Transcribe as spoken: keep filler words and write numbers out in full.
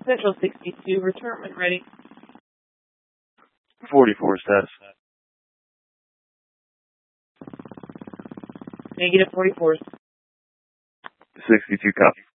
Central sixty-two, return when ready. forty-four status. Negative forty-four. sixty-two copy.